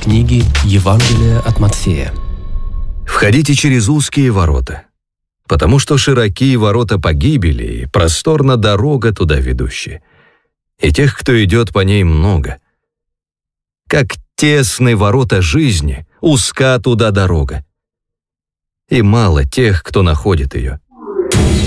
книги Евангелия от Матфея. Входите через узкие ворота, потому что широкие ворота погибели, и просторна дорога туда ведущая, и тех, кто идет по ней, много. Как тесны ворота жизни, узка туда дорога, и мало тех, кто находит ее.